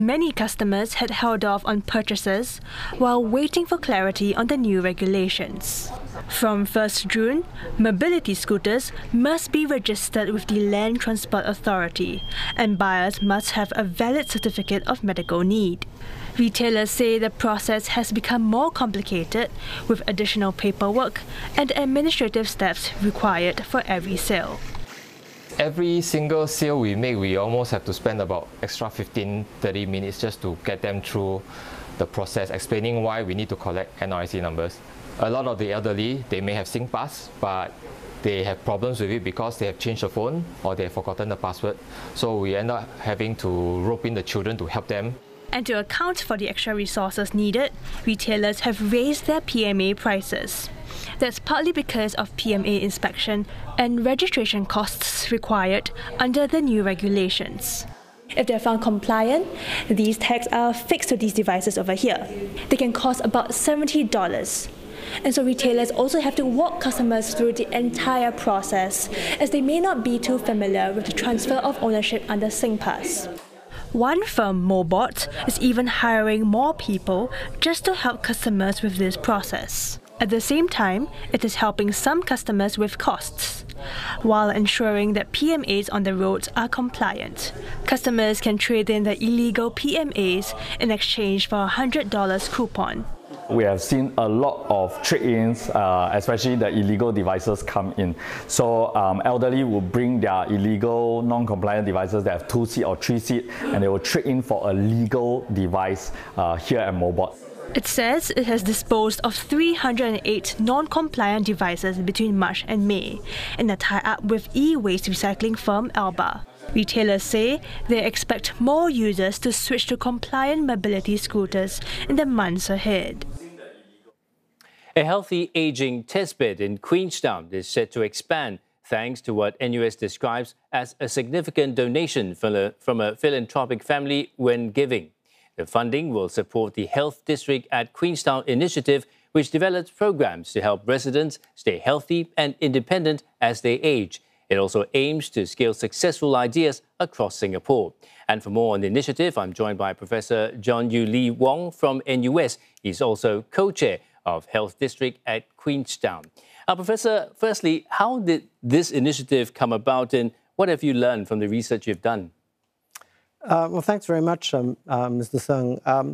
Many customers had held off on purchases while waiting for clarity on the new regulations. From 1st June, mobility scooters must be registered with the Land Transport Authority, and buyers must have a valid certificate of medical need. Retailers say the process has become more complicated, with additional paperwork and administrative steps required for every sale. Every single sale we make, we almost have to spend about extra 15-30 minutes just to get them through the process, explaining why we need to collect NRIC numbers. A lot of the elderly, they may have SingPass, but they have problems with it because they have changed the phone or they have forgotten the password. So we end up having to rope in the children to help them. And to account for the extra resources needed, retailers have raised their PMA prices. That's partly because of PMA inspection and registration costs required under the new regulations. If they're found compliant, these tags are fixed to these devices over here. They can cost about $70. And so retailers also have to walk customers through the entire process, as they may not be too familiar with the transfer of ownership under SingPass. One firm, Mobot, is even hiring more people just to help customers with this process. At the same time, it is helping some customers with costs, while ensuring that PMAs on the roads are compliant. Customers can trade in their illegal PMAs in exchange for a $100 coupon. We have seen a lot of trade-ins, especially the illegal devices come in. So elderly will bring their illegal, non-compliant devices that have 2-seat or 3-seat, and they will trade in for a legal device here at Mobot. It says it has disposed of 308 non-compliant devices between March and May in a tie-up with e-waste recycling firm Alba. Retailers say they expect more users to switch to compliant mobility scooters in the months ahead. A healthy aging testbed in Queenstown is set to expand thanks to what NUS describes as a significant donation from a philanthropic family when giving. The funding will support the Health District at Queenstown initiative, which develops programs to help residents stay healthy and independent as they age. It also aims to scale successful ideas across Singapore. And for more on the initiative, I'm joined by Professor John Yu Lee Wong from NUS. He's also co-chair of Health District at Queenstown. Professor, firstly, how did this initiative come about and what have you learned from the research you've done? Well, thanks very much, Mr. Sung.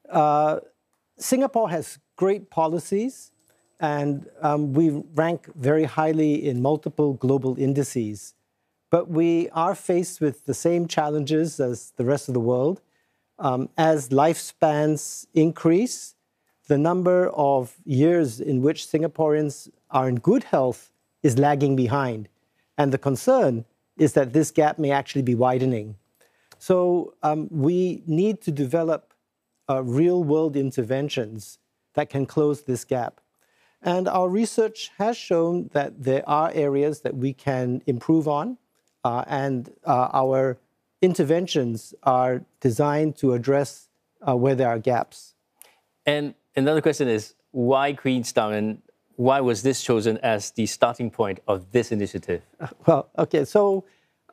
Singapore has great policies, and we rank very highly in multiple global indices. But we are faced with the same challenges as the rest of the world. As lifespans increase, the number of years in which Singaporeans are in good health is lagging behind. And the concern is that this gap may actually be widening. So we need to develop real-world interventions that can close this gap. And our research has shown that there are areas that we can improve on, and our interventions are designed to address where there are gaps. And another question is, why Queenstown, and why was this chosen as the starting point of this initiative? Well, okay, so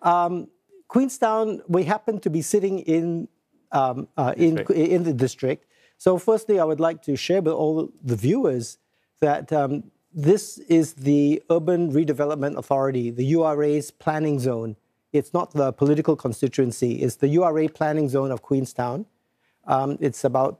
Queenstown, we happen to be sitting in the district. So firstly, I would like to share with all the viewers that this is the Urban Redevelopment Authority, the URA's planning zone. It's not the political constituency. It's the URA planning zone of Queenstown. It's about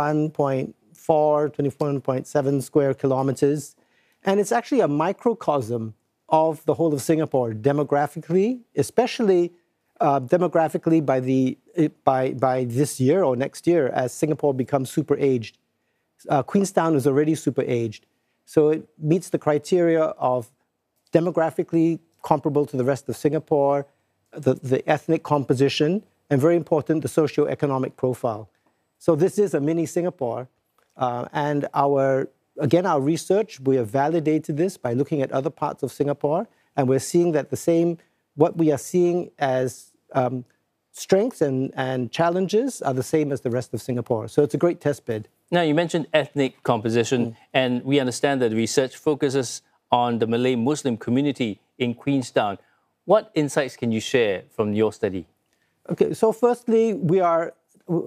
21.7 square kilometers. And it's actually a microcosm of the whole of Singapore, demographically, especially demographically by this year or next year as Singapore becomes super aged. Queenstown is already super aged. So it meets the criteria of demographically comparable to the rest of Singapore, the ethnic composition, and very important, the socio-economic profile. So this is a mini Singapore. And our research, we have validated this by looking at other parts of Singapore. And we're seeing that what we are seeing as strengths and challenges are the same as the rest of Singapore. So it's a great test bed. Now, you mentioned ethnic composition, and we understand that the research focuses on the Malay Muslim community in Queenstown. What insights can you share from your study? Okay, so firstly, we are